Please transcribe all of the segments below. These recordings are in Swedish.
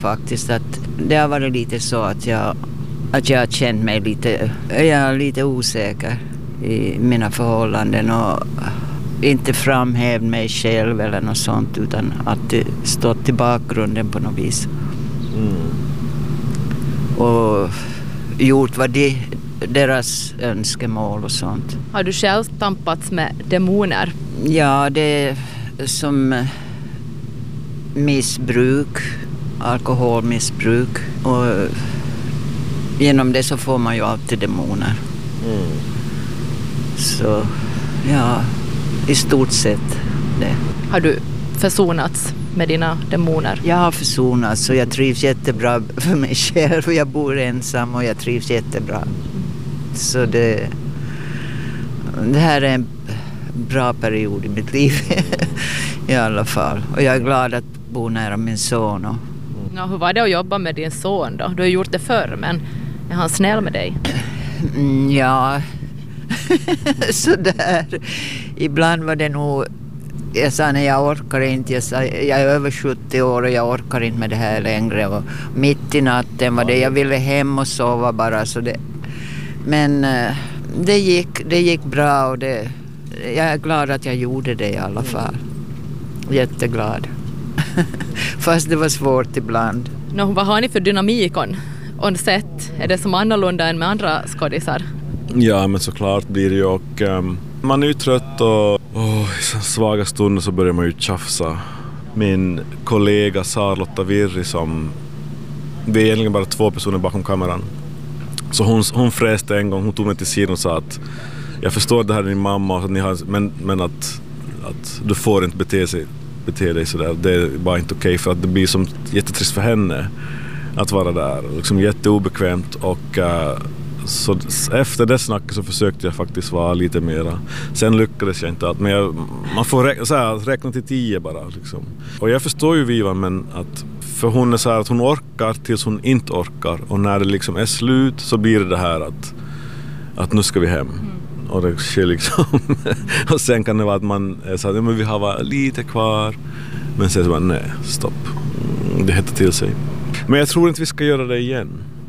Faktiskt att det har varit lite så att jag har känt mig lite osäker i mina förhållanden och inte framhävt mig själv eller något sånt, utan att det stått i bakgrunden på något vis. Och gjort vad deras önskemål och sånt. Har du själv tampats med demoner? Ja, det är som missbruk, alkoholmissbruk, och genom det så får man ju alltid demoner. Så ja, i stort sett det. Har du försonats med dina demoner? Jag har försonats och jag trivs jättebra för mig själv. Jag bor ensam och jag trivs jättebra. Så det här är en bra period i mitt liv i alla fall. Och jag är glad att bo nära min son. Ja, hur var det att jobba med din son då? Du har gjort det förr, men är han snäll med dig? Ja, sådär. Ibland var det nog... Jag sa nej, jag orkar inte. Jag är över 70 år och jag orkar inte med det här längre. Och mitt i natten var det, jag ville hem och sova bara. Så det, men det gick bra och jag är glad att jag gjorde det i alla fall. Jätteglad. Fast det var svårt ibland. Vad har ni för dynamik on sätt? Är det som annorlunda än med andra skådisar? Ja, men såklart blir det ju, och man är ju trött och i svaga stunder så börjar man ju tjafsa. Min kollega Charlotta Virri, som vi är egentligen bara 2 personer bakom kameran. Så hon fräste en gång, hon tog mig till sidan och sa att jag förstår att det här är din mamma och att ni har, men att du får inte bete dig sådär. Det är bara inte okej, för att det blir som jättetrist för henne att vara där. Liksom jätteobekvämt, och så efter det snacket så försökte jag faktiskt vara lite mera. Sen lyckades jag inte allt, men man får räkna till 10 bara liksom. Och jag förstår ju Viva, men att för hon är så här att hon orkar tills hon inte orkar, och när det liksom är slut så blir det här att nu ska vi hem. Och det sker liksom. Och sen kan det vara att man är så här, men vi har lite kvar, men sen så bara nej, stopp. Det hettar till sig. Men jag tror inte vi ska göra det igen.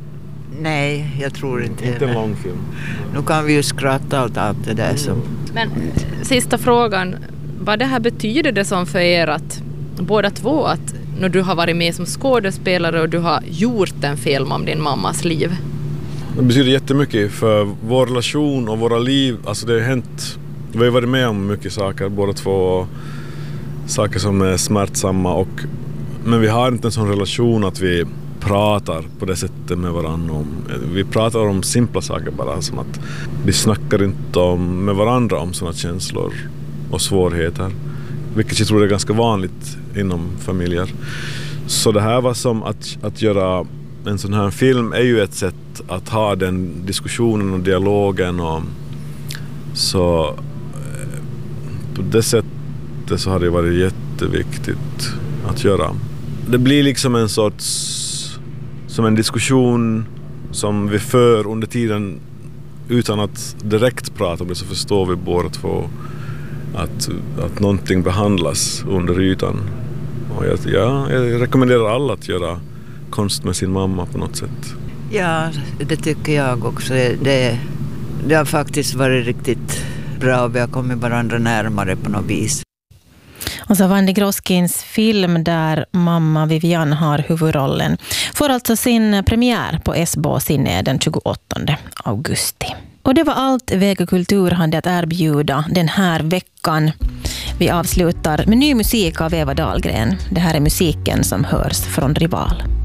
Nej, jag tror inte. Inte en lång film. Nu kan vi ju skratta åt allt det där. Så. Men sista frågan, vad det här betyder det som för er att båda två, att när du har varit med som skådespelare och du har gjort en film om din mammas liv? Det betyder jättemycket för vår relation och våra liv. Alltså det har hänt, vi har varit med om mycket saker båda två, saker som är smärtsamma, men vi har inte en sån relation att vi pratar på det sättet med varandra. Vi pratar om simpla saker bara, som att vi snackar inte med varandra om såna känslor och svårigheter, vilket jag tror är ganska vanligt inom familjer. Så det här var som att göra en sån här film är ju ett sätt att ha den diskussionen och dialogen, och så på det sättet så har det varit jätteviktigt att göra. Det blir liksom en sorts som en diskussion som vi för under tiden utan att direkt prata om det, så förstår vi båda två att någonting behandlas under ytan. Och jag rekommenderar alla att göra konst med sin mamma på något sätt. Ja, det tycker jag också. Det har faktiskt varit riktigt bra. Vi har kommit varandra närmare på något vis. Och så Vandy Groskins film där mamma Vivian har huvudrollen får alltså sin premiär på SBO Cine den 28 augusti. Och det var allt Vega Kultur hade att erbjuda den här veckan. Vi avslutar med ny musik av Eva Dahlgren. Det här är musiken som hörs från Rival.